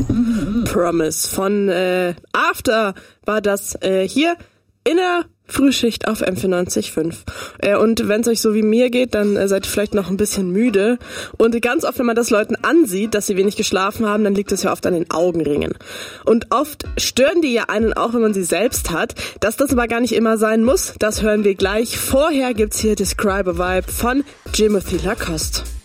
Promise von After war das hier in der Frühschicht auf M94.5. Und wenn es euch so wie mir geht, dann seid ihr vielleicht noch ein bisschen müde. Und ganz oft, wenn man das Leuten ansieht, dass sie wenig geschlafen haben, dann liegt es ja oft an den Augenringen. Und oft stören die ja einen auch, wenn man sie selbst hat. Dass das aber gar nicht immer sein muss, das hören wir gleich. Vorher gibt's hier Describe a Vibe von Jimothy Lacoste.